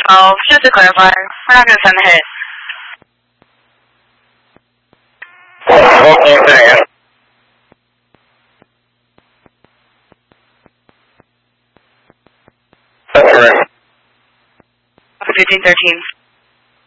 12, just to clarify, we're not going to send the hit. Okay, say again. That's correct. 1513.